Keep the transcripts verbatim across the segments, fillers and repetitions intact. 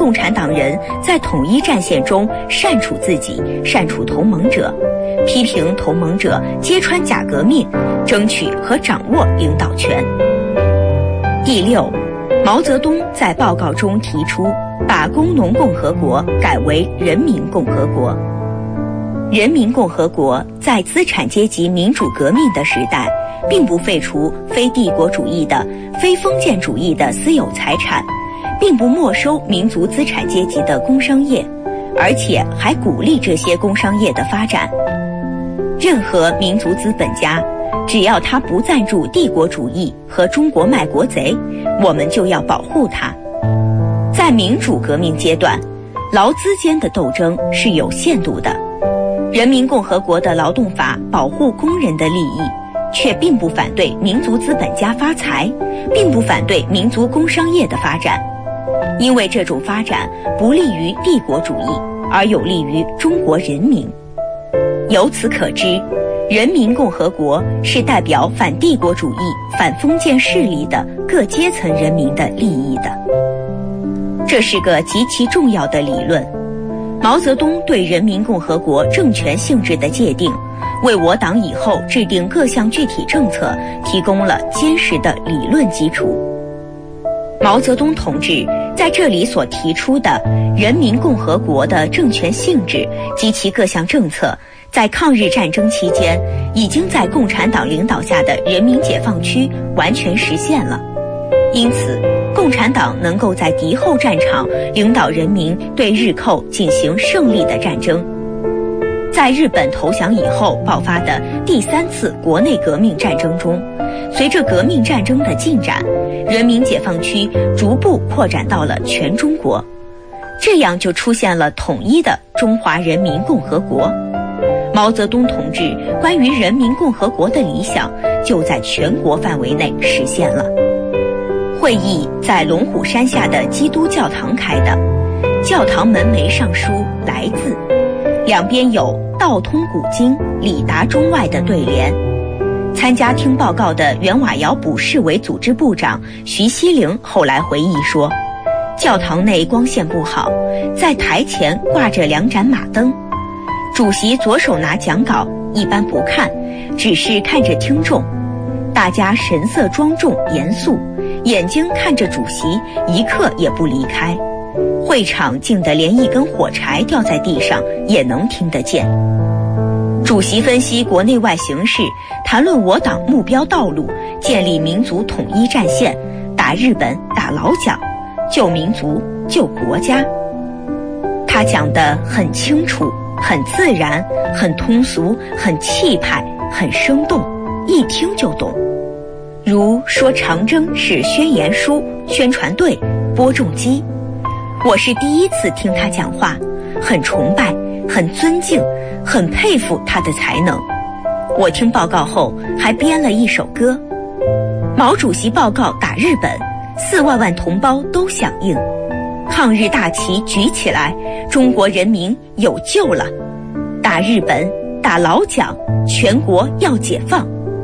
共产党人在统一战线中善处自己，善处同盟者，批评同盟者揭穿假革命，争取和掌握领导权。第六，毛泽东在报告中提出把工农共和国改为人民共和国。人民共和国在资产阶级民主革命的时代，并不废除非帝国主义的、非封建主义的私有财产，并不没收民族资产阶级的工商业，而且还鼓励这些工商业的发展。任何民族资本家，只要他不赞助帝国主义和中国卖国贼，我们就要保护他。在民主革命阶段，劳资间的斗争是有限度的。人民共和国的劳动法保护工人的利益，却并不反对民族资本家发财，并不反对民族工商业的发展，因为这种发展不利于帝国主义，而有利于中国人民。由此可知，人民共和国是代表反帝国主义、反封建势力的各阶层人民的利益的。这是个极其重要的理论。毛泽东对人民共和国政权性质的界定，为我党以后制定各项具体政策提供了坚实的理论基础。毛泽东同志在这里所提出的人民共和国的政权性质及其各项政策，在抗日战争期间已经在共产党领导下的人民解放区完全实现了。因此，共产党能够在敌后战场领导人民对日寇进行胜利的战争。在日本投降以后爆发的第三次国内革命战争中，随着革命战争的进展，人民解放区逐步扩展到了全中国，这样就出现了统一的中华人民共和国。毛泽东同志关于人民共和国的理想就在全国范围内实现了。会议在龙虎山下的基督教堂开的，教堂门楣上书“来自”，两边有道通古今，里达中外的对联。参加听报告的原瓦窑补市委组织部长徐锡麟后来回忆说，教堂内光线不好，在台前挂着两盏马灯，主席左手拿讲稿，一般不看，只是看着听众，大家神色庄重严肃，眼睛看着主席，一刻也不离开。会场静得连一根火柴掉在地上也能听得见。主席分析国内外形势，谈论我党目标道路，建立民族统一战线，打日本，打老蒋，救民族，救国家。他讲得很清楚，很自然，很通俗，很气派，很生动，一听就懂。如说长征是宣言书、宣传队、播种机。我是第一次听他讲话，很崇拜，很尊敬，很佩服他的才能。我听报告后还编了一首歌。毛主席报告打日本，四万万同胞都响应，抗日大旗举起来，中国人民有救了。打日本，打老蒋，全国要解放。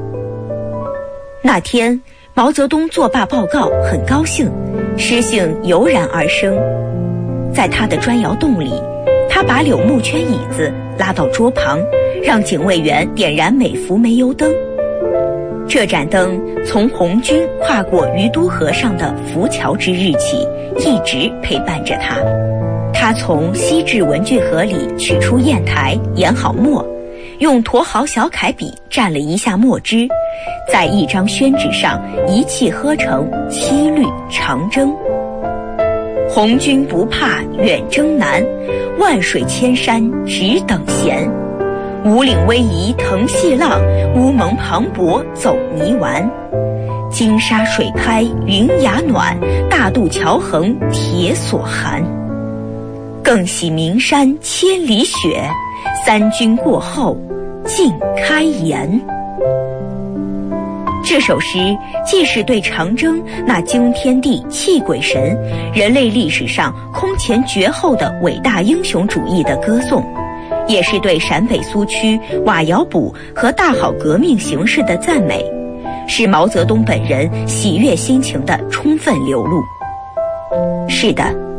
那天毛泽东作罢报告，很高兴，诗兴油然而生。在他的砖窑洞里，他把柳木圈椅子拉到桌旁，让警卫员点燃每幅煤油灯。这盏灯从红军跨过于都河上的浮桥之日起，一直陪伴着他。他从西至文具盒里取出砚台，研好墨，用驼毫小楷笔蘸了一下墨汁，在一张宣纸上一气呵成七律长征。红军不怕远征难，万水千山只等闲。五岭逶迤腾细浪，乌蒙磅礴走泥丸。金沙水拍云崖暖，大渡桥横铁索寒。更喜名山千里雪，三军过后尽开颜。这首诗既是对长征那惊天地泣鬼神、人类历史上空前绝后的伟大英雄主义的歌颂，也是对陕北苏区瓦窑堡和大好革命形势的赞美，是毛泽东本人喜悦心情的充分流露。是的，如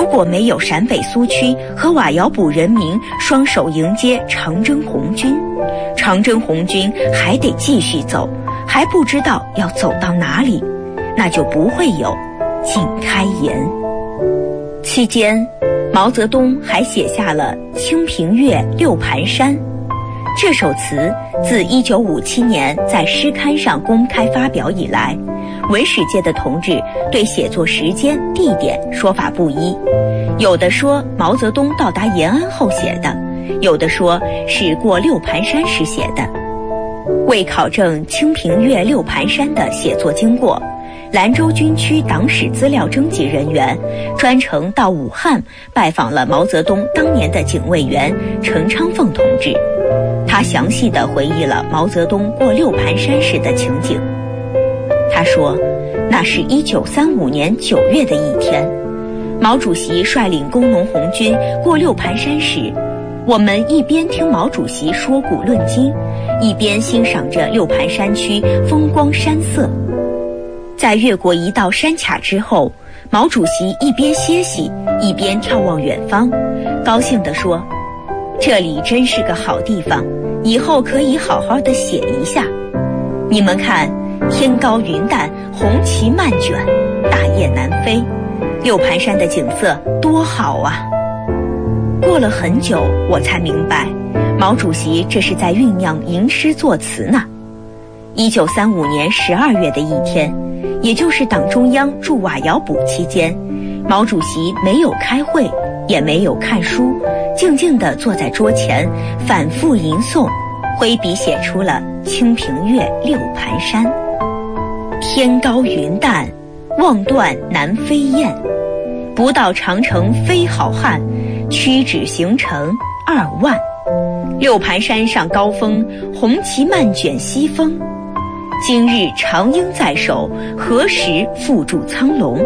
如果没有陕北苏区和瓦窑堡人民双手迎接长征红军，长征红军还得继续走，还不知道要走到哪里，那就不会有禁开言。期间，毛泽东还写下了《清平乐·六盘山》这首词，自一九五七年在诗刊上公开发表以来，文史界的同志对写作时间、地点说法不一，有的说毛泽东到达延安后写的，有的说是过六盘山时写的。为考证《清平乐·六盘山》的写作经过，兰州军区党史资料征集人员专程到武汉拜访了毛泽东当年的警卫员程昌凤同志，他详细地回忆了毛泽东过六盘山时的情景。他说，那是一九三五年九月的一天，毛主席率领工农红军过六盘山时，我们一边听毛主席说古论今，一边欣赏着六盘山区风光山色。在越过一道山卡之后，毛主席一边歇息，一边眺望远方，高兴地说，这里真是个好地方，以后可以好好的写一下。你们看，天高云淡，红旗漫卷，大雁南飞，六盘山的景色多好啊！过了很久，我才明白，毛主席这是在酝酿吟诗作词呢。一九三五年十二月的一天，也就是党中央驻瓦窑堡期间，毛主席没有开会，也没有看书，静静地坐在桌前，反复吟诵，挥笔写出了《清平乐·六盘山》。天高云淡，望断南飞雁，不到长城非好汉，屈指行程二万。六盘山上高峰，红旗漫卷西风。今日长缨在手，何时复驻苍龙？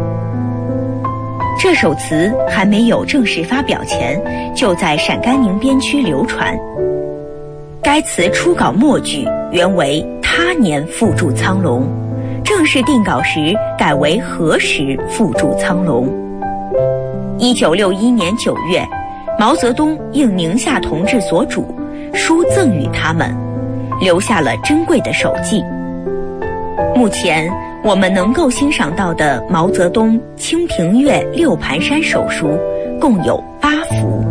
这首词还没有正式发表前，就在陕甘宁边区流传。该词初稿末句原为他年复驻苍龙，正式定稿时改为何时复驻苍龙。一九六一年九月，毛泽东应宁夏同志所嘱，书赠予他们，留下了珍贵的手记。目前我们能够欣赏到的毛泽东《清平乐·六盘山》手书共有八幅。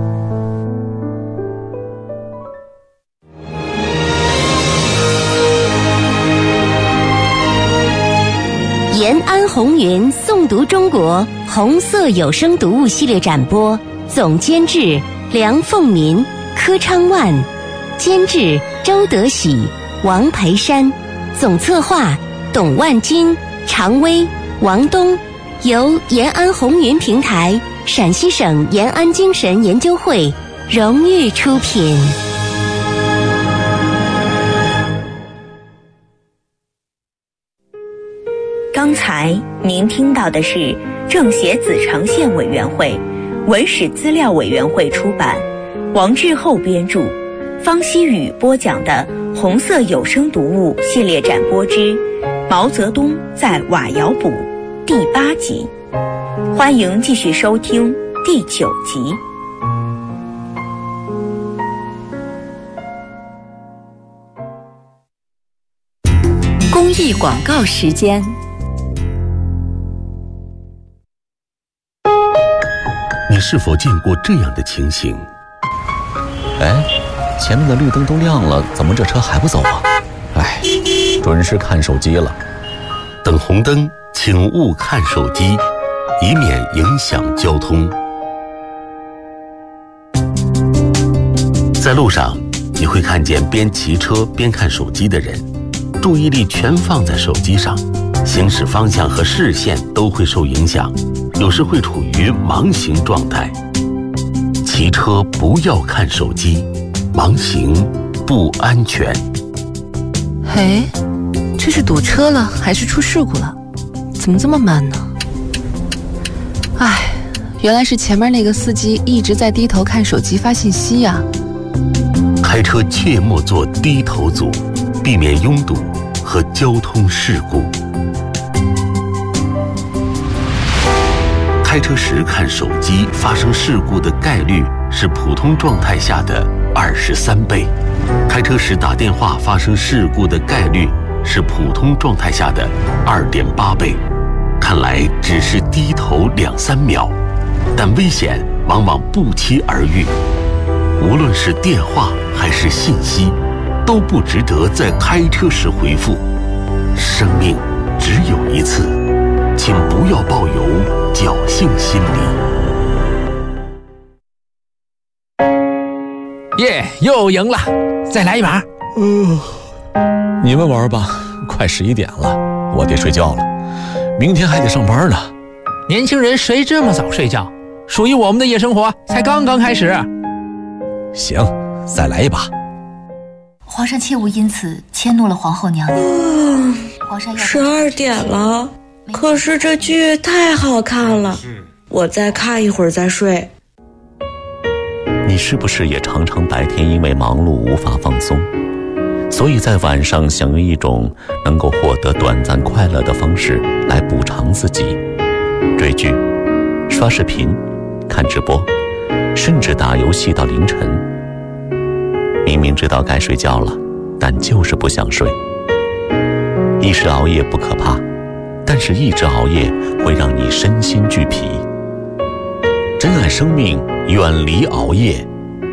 延安红云诵读中国红色有声读物系列展播，总监制梁凤民、柯昌万，监制周德喜、王培山，总策划董万金、常威、王东，由延安红云平台、陕西省延安精神研究会荣誉出品。 刚才您听到的是政协子长县委员会、文史资料委员会出版，王志厚编著，方希宇播讲的红色有声读物系列展播之毛泽东在瓦窑堡第八集。欢迎继续收听第九集。 公益广告时间。 你是否见过这样的情形？ 哎，前面的绿灯都亮了，怎么这车还不走啊？哎，准是看手机了。 等红灯，请勿看手机，以免影响交通。在路上，你会看见边骑车边看手机的人，注意力全放在手机上，行驶方向和视线都会受影响，有时会处于盲行状态。骑车不要看手机，盲行不安全。 哎，这是堵车了还是出事故了？怎么这么慢呢？哎，原来是前面那个司机一直在低头看手机发信息呀。 开车切莫做低头族，避免拥堵和交通事故。 开车时看手机发生事故的概率是普通状态下的二十三倍，开车时打电话发生事故的概率是普通状态下的二点八倍。看来只是低头两三秒，但危险往往不期而遇。无论是电话还是信息，都不值得在开车时回复。生命只有一次，请不要抱有侥幸心理。 耶，又赢了，再来一把。 嗯、呃，你们玩吧，快十一点了，我得睡觉了，明天还得上班呢。 年轻人谁这么早睡觉？属于我们的夜生活才刚刚开始。 行，再来一把。 皇上切勿因此迁怒了皇后娘娘。 嗯、 皇上要十二点了，可是这剧太好看了，我再看一会儿再睡。 你是不是也常常白天因为忙碌无法放松，所以在晚上想用一种能够获得短暂快乐的方式来补偿自己？追剧、刷视频、看直播，甚至打游戏到凌晨。明明知道该睡觉了，但就是不想睡。一时熬夜不可怕，但是一直熬夜会让你身心俱疲。珍爱生命，远离熬夜。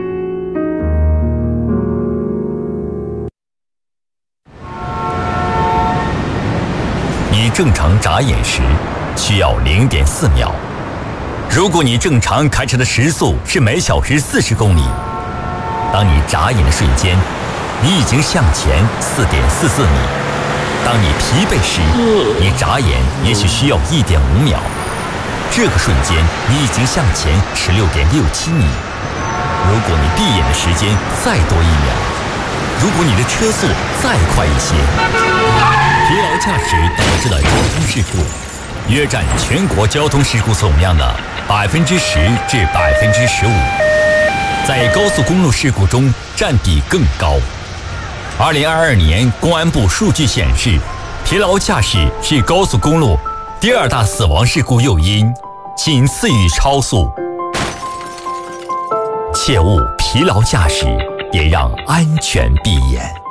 你正常眨眼时需要零点四秒。如果你正常开车的时速是每小时四十公里，当你眨眼的瞬间，你已经向前四点四四米。当你疲惫时，你眨眼也许需要一点五秒。这个瞬间，你已经向前十六点六七米。如果你闭眼的时间再多一秒，如果你的车速再快一些，疲劳驾驶导致的交通事故约占全国交通事故总量的百分之十至百分之十五，在高速公路事故中占比更高。二零二二年公安部数据显示，疲劳驾驶是高速公路第二大死亡事故诱因，仅次于超速。切勿疲劳驾驶，也让安全闭眼。